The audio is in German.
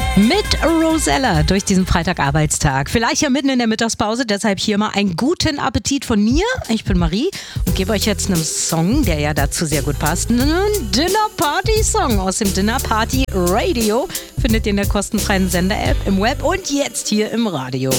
Mit Rosella durch diesen Freitagarbeitstag. Vielleicht ja mitten in der Mittagspause, deshalb hier mal einen guten Appetit von mir. Ich bin Marie und gebe euch jetzt einen Song, der ja dazu sehr gut passt. Einen Dinner-Party-Song aus dem Dinner Party Radio. Findet ihr in der kostenfreien Sender-App im Web und jetzt hier im Radio.